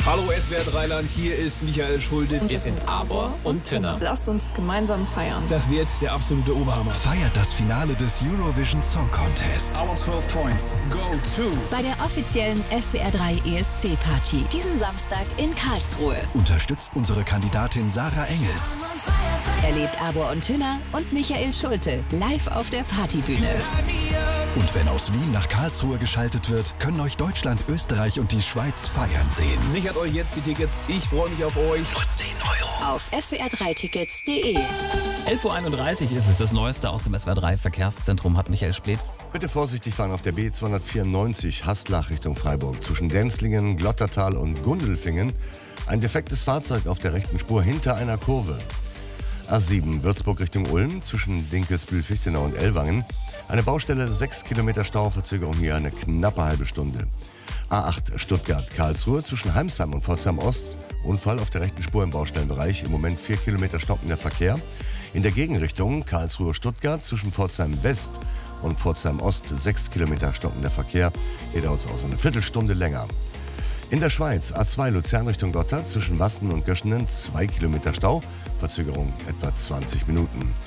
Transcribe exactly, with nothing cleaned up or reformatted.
Hallo S W R Dreiland, hier ist Michael Schulte. Wir sind Arbor und Tünner. Lasst uns gemeinsam feiern. Das wird der absolute Oberhammer. Feiert das Finale des Eurovision Song Contest. Our zwölf Points go to. Bei der offiziellen S W R drei E S C-Party diesen Samstag in Karlsruhe. Unterstützt unsere Kandidatin Sarah Engels. Erlebt Arbor und Tünner und Michael Schulte live auf der Partybühne. Und wenn aus Wien nach Karlsruhe geschaltet wird, können euch Deutschland, Österreich und die Schweiz feiern sehen. Sichert euch jetzt die Tickets. Ich freue mich auf euch. Nur zehn Euro. Auf S W R drei Tickets punkt de. elf Uhr einunddreißig ist es. Das Neueste aus dem S W R drei Verkehrszentrum hat Michael Spleth. Bitte vorsichtig fahren auf der B zweihundertvierundneunzig Haslach Richtung Freiburg. Zwischen Denzlingen, Glottertal und Gundelfingen ein defektes Fahrzeug auf der rechten Spur hinter einer Kurve. A sieben Würzburg Richtung Ulm zwischen Dinkelsbühl-Fichtenau und Ellwangen. Eine Baustelle, sechs Kilometer Stauverzögerung, hier eine knappe halbe Stunde. A acht Stuttgart-Karlsruhe zwischen Heimsheim und Pforzheim Ost. Unfall auf der rechten Spur im Baustellenbereich. Im Moment vier Kilometer stockender Verkehr. In der Gegenrichtung Karlsruhe-Stuttgart zwischen Pforzheim West und Pforzheim Ost sechs Kilometer stockender Verkehr. Hier dauert es auch so eine Viertelstunde länger. In der Schweiz A zwei Luzern Richtung Gotthard zwischen Wassen und Göschenen zwei Kilometer Stau. Verzögerung etwa zwanzig Minuten.